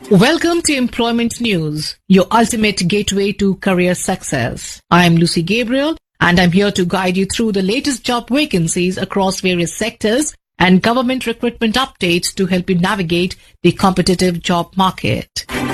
Welcome to Employment News, your ultimate gateway to career success. I'm Lucy Gabriel, and I'm here to guide you through the latest job vacancies across various sectors and government recruitment updates to help you navigate the competitive job market.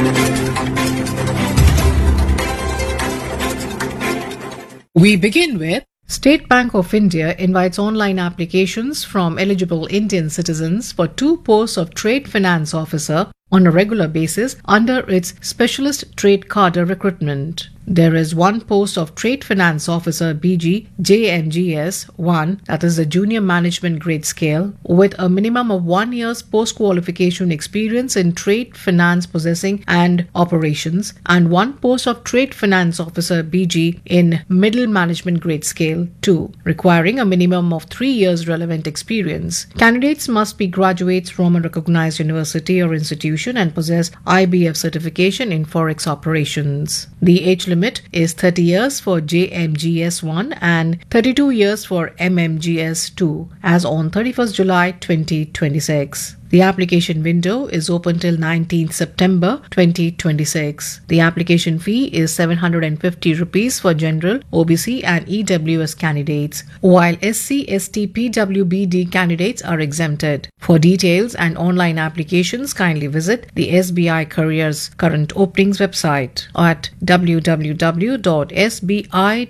We begin with State Bank of India invites online applications from eligible Indian citizens for 2 posts of Trade Finance Officer on a regular basis under its Specialist Trade Cadre recruitment. There is 1 post of Trade Finance Officer BG JMGS 1, that is the Junior Management Grade Scale, with a minimum of 1 year's post-qualification experience in trade finance possessing and operations, and 1 post of Trade Finance Officer BG in Middle Management Grade Scale 2, requiring a minimum of 3 years relevant experience. Candidates must be graduates from a recognized university or institution and possess IBF certification in forex operations. The age limit is 30 years for JMGS1 and 32 years for MMGS2 as on 31st July 2026. The application window is open till 19th September 2026. The application fee is 750 rupees for general, OBC and EWS candidates, while SC, ST, PWBD candidates are exempted. For details and online applications, kindly visit the SBI Careers Current Openings website at www.sbi.gov.in.